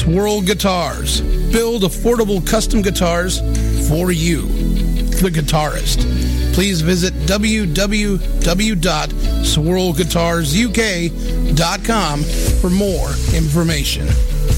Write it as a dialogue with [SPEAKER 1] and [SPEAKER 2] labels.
[SPEAKER 1] Swirl Guitars. Build affordable custom guitars for you, the guitarist. Please visit www.swirlguitarsuk.com for more information.